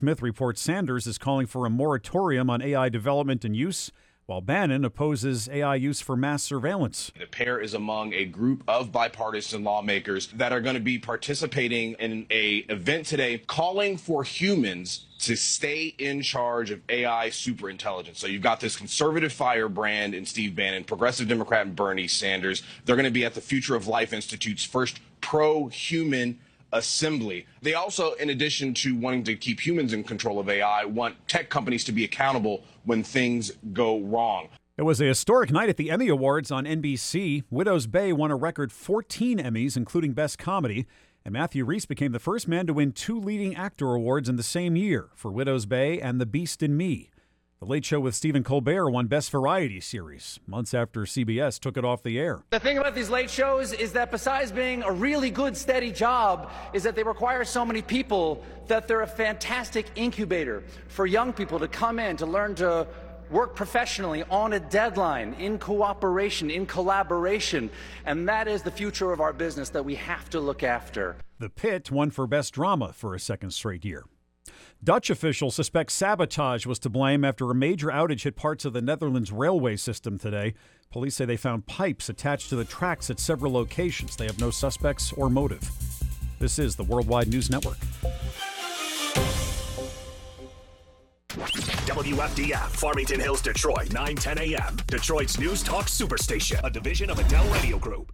Smith reports Sanders is calling for a moratorium on AI development and use, while Bannon opposes AI use for mass surveillance. The pair is among a group of bipartisan lawmakers that are going to be participating in an event today calling for humans to stay in charge of AI superintelligence. So you've got this conservative firebrand in Steve Bannon, progressive Democrat in Bernie Sanders. They're going to be at the Future of Life Institute's first pro-human assembly. They also, in addition to wanting to keep humans in control of AI, want tech companies to be accountable when things go wrong. It was a historic night at the Emmy Awards on NBC. Widow's Bay won a record 14 Emmys, including Best Comedy, and Matthew Rhys became the first man to win 2 leading actor awards in the same year for Widow's Bay and The Beast in Me. The Late Show with Stephen Colbert won Best Variety Series, months after CBS took it off the air. The thing about these late shows is that besides being a really good, steady job, is that they require so many people that they're a fantastic incubator for young people to come in, to learn to work professionally on a deadline, in cooperation, in collaboration. And that is the future of our business that we have to look after. The Pit won for Best Drama for a second straight year. Dutch officials suspect sabotage was to blame after a major outage hit parts of the Netherlands railway system today. Police say they found pipes attached to the tracks at several locations. They have no suspects or motive. This is the Worldwide News Network. WFDF, Farmington Hills, Detroit, 9:10 a.m. Detroit's News Talk Superstation, a division of Adele Radio Group.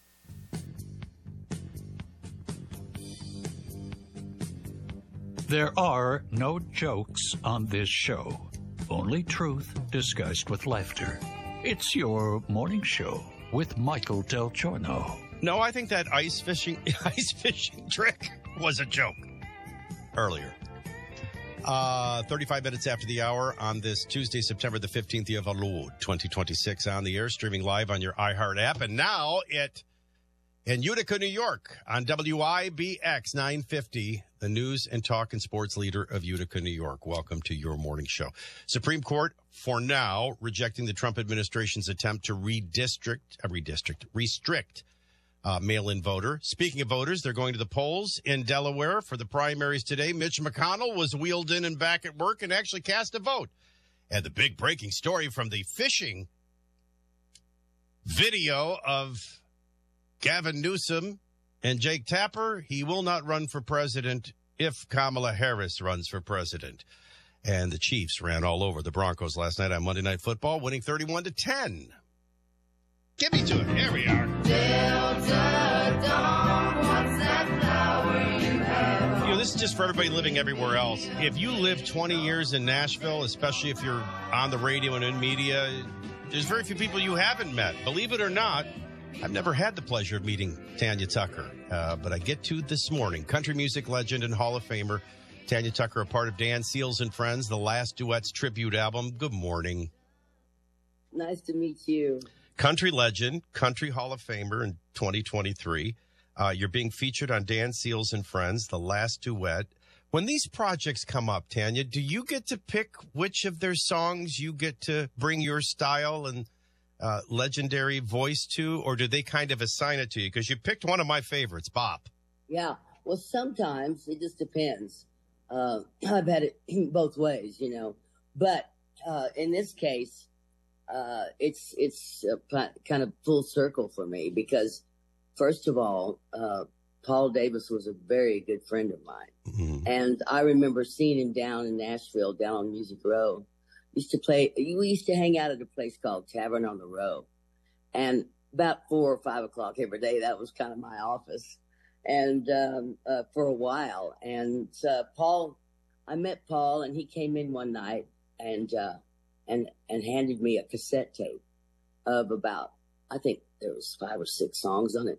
There are no jokes on this show, only truth disguised with laughter. It's your morning show with Michael Del Giorno. No, I think that ice fishing trick was a joke earlier. 35 minutes after the hour on this Tuesday, September the 15th, year of our Lord, 2026, on the air, streaming live on your iHeart app, and now in Utica, New York, on WIBX 950, the news and talk and sports leader of Utica, New York. Welcome to your morning show. Supreme Court, for now, rejecting the Trump administration's attempt to restrict mail-in voter. Speaking of voters, they're going to the polls in Delaware for the primaries today. Mitch McConnell was wheeled in and back at work and actually cast a vote. And the big breaking story from the fishing video of Gavin Newsom and Jake Tapper, he will not run for president if Kamala Harris runs for president. And the Chiefs ran all over the Broncos last night on Monday Night Football, winning 31-10. Give me to it. Here we are. Delta Dawn, what's that flower you have? You know, this is just for everybody living everywhere else. If you live 20 years in Nashville, especially if you're on the radio and in media, there's very few people you haven't met. Believe it or not, I've never had the pleasure of meeting Tanya Tucker, but I get to this morning. Country music legend and Hall of Famer Tanya Tucker, a part of Dan Seals and Friends, the Last Duets tribute album. Good morning. Nice to meet you. Country legend, Country Hall of Famer in 2023. You're being featured on Dan Seals and Friends, the Last Duet. When these projects come up, Tanya, do you get to pick which of their songs you get to bring your style and legendary voice to, or do they kind of assign it to you? Because you picked one of my favorites, Bop. Yeah, well, sometimes it just depends. I've had it both ways, you know. But in this case, it's kind of full circle for me because, first of all, Paul Davis was a very good friend of mine. Mm-hmm. And I remember seeing him down in Nashville, down on Music Row. We used to hang out at a place called Tavern on the Row. And about 4 or 5 o'clock every day, that was kind of my office. And for a while. And I met Paul, and he came in one night and handed me a cassette tape of about, I think there was 5 or 6 songs on it.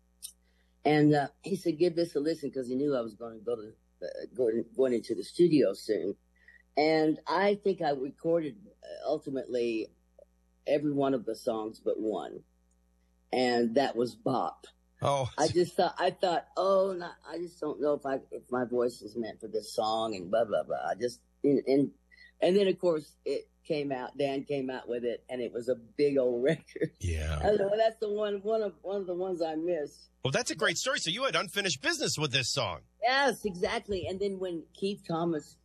And he said, give this a listen, because he knew I was going to going into the studio soon. And I think I recorded ultimately every one of the songs but one. And that was Bop. Oh, I thought, I just don't know if my voice is meant for this song and blah, blah, blah. And then of course it came out, Dan came out with it, and it was a big old record. Yeah. I know, that's the one of the ones I missed. Well, that's a great story. So you had unfinished business with this song. Yes, exactly. And then when Keith Thomas